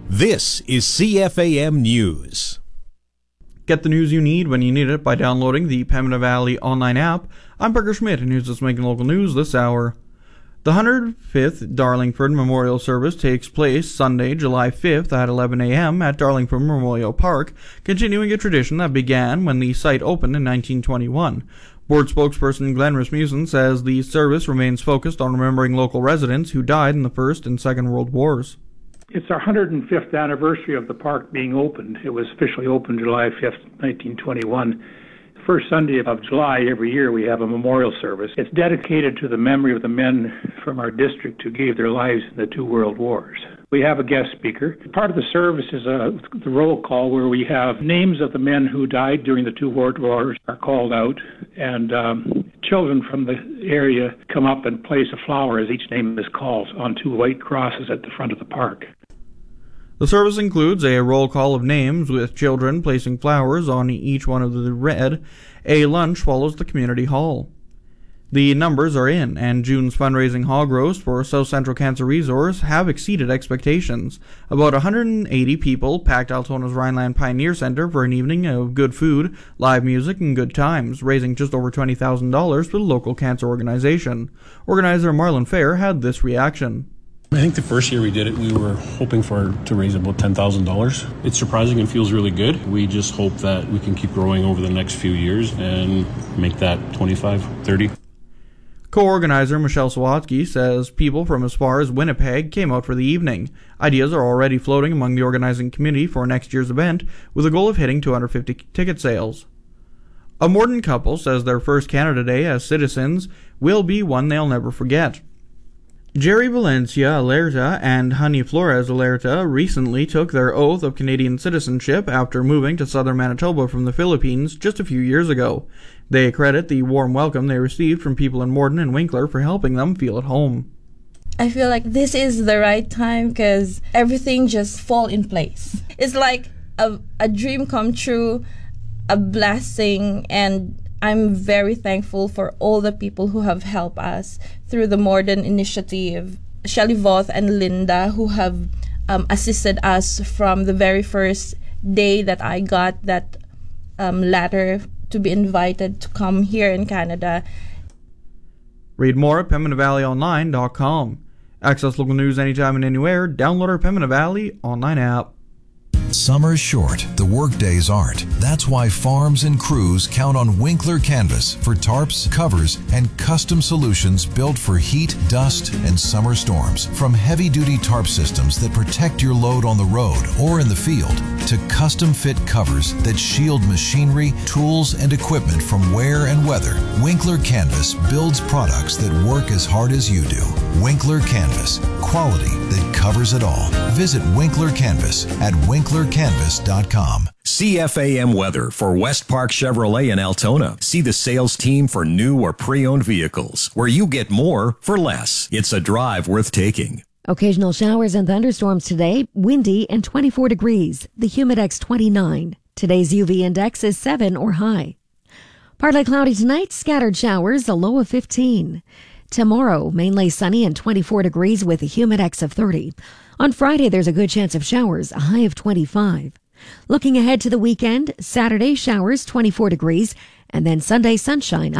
This is CFAM News. Get the news you need when you need it by downloading the Pembina Valley online app. I'm Parker Schmidt, and here's what's making local news this hour. The 105th Darlingford Memorial Service takes place Sunday, July 5th at 11 a.m. at Darlingford Memorial Park, continuing a tradition that began when the site opened in 1921. Board spokesperson Glenn Rasmussen says the service remains focused on remembering local residents who died in the First and Second World Wars. It's our 105th anniversary of the park being opened. It was officially opened July 5th, 1921. The first Sunday of July every year we have a memorial service. It's dedicated to the memory of the men from our district who gave their lives in the two world wars. We have a guest speaker. Part of the service is the roll call, where we have names of the men who died during the two world wars are called out, and children from the area come up and place a flower as each name is called on two white crosses at the front of the park. The service includes a roll call of names with children placing flowers on each one of the red. A lunch follows the community hall. The numbers are in, and June's fundraising hog roast for South Central Cancer Resource have exceeded expectations. About 180 people packed Altona's Rhineland Pioneer Center for an evening of good food, live music, and good times, raising just over $20,000 for the local cancer organization. Organizer Marlon Fair had this reaction. I think the first year we did it, we were hoping to raise about $10,000. It's surprising and feels really good. We just hope that we can keep growing over the next few years and make that 25, 30. Co-organizer Michelle Sawatsky says people from as far as Winnipeg came out for the evening. Ideas are already floating among the organizing committee for next year's event, with a goal of hitting 250 ticket sales. A Morden couple says their first Canada Day as citizens will be one they'll never forget. Jerry Valencia Alerta and Honey Flores Alerta recently took their oath of Canadian citizenship after moving to southern Manitoba from the Philippines just a few years ago. They credit the warm welcome they received from people in Morden and Winkler for helping them feel at home. I feel like this is the right time because everything just fall in place. It's like a dream come true, a blessing, and I'm very thankful for all the people who have helped us through the Morden initiative. Shelley Voth and Linda, who have assisted us from the very first day that I got that letter to be invited to come here in Canada. Read more at PembinaValleyOnline.com. Access local news anytime and anywhere. Download our Pembina Valley online app. Summer's short, the work days aren't. That's why farms and crews count on Winkler Canvas for tarps, covers, and custom solutions built for heat, dust, and summer storms. From heavy-duty tarp systems that protect your load on the road or in the field, to custom-fit covers that shield machinery, tools, and equipment from wear and weather, Winkler Canvas builds products that work as hard as you do. Winkler Canvas, quality that covers it all. Visit Winkler Canvas at winklercanvas.com. CFAM weather for West Park Chevrolet in Altona. See the sales team for new or pre-owned vehicles, where you get more for less. It's a drive worth taking. Occasional showers and thunderstorms today, windy and 24 degrees. The Humidex 29. Today's UV index is 7 or high. Partly cloudy tonight, scattered showers, a low of 15. Tomorrow, mainly sunny and 24 degrees with a Humidex of 30. On Friday, there's a good chance of showers, a high of 25. Looking ahead to the weekend, Saturday showers, 24 degrees, and then Sunday sunshine,